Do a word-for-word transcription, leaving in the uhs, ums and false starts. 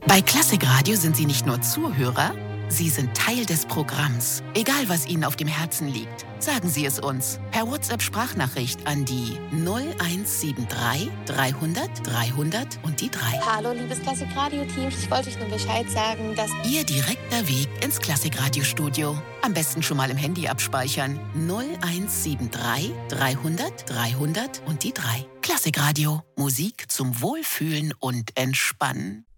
Bei Klassikradio sind Sie nicht nur Zuhörer, Sie sind Teil des Programms. Egal, was Ihnen auf dem Herzen liegt, sagen Sie es uns per WhatsApp-Sprachnachricht an die null eins sieben drei dreihundert dreihundert und die drei. Hallo, liebes Klassikradio-Team. Ich wollte euch nur Bescheid sagen, dass Ihr direkter Weg ins Klassikradio-Studio. Am besten schon mal im Handy abspeichern. null eins sieben drei dreihundert dreihundert und die drei. Klassikradio. Musik zum Wohlfühlen und Entspannen.